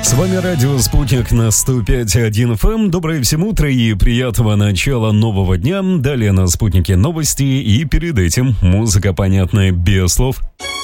С вами радио «Спутник» на 105.1 FM. Доброе всем утро и приятного начала нового дня. Далее на «Спутнике» новости и перед этим музыка, понятная без слов.